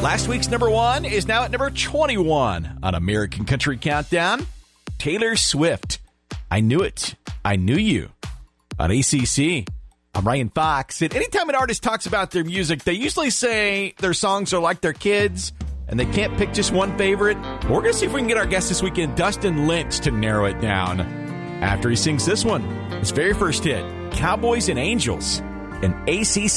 Last week's number 1 is now at number 21 on American Country Countdown. Taylor Swift, I Knew It, I Knew You on ACC. I'm Ryan Fox, and anytime an artist talks about their music, they usually say their songs are like their kids, and they can't pick just one favorite. We're going to see if we can get our guest this weekend, Dustin Lynch, to narrow it down after he sings this one, his very first hit, Cowboys and Angels, an ACC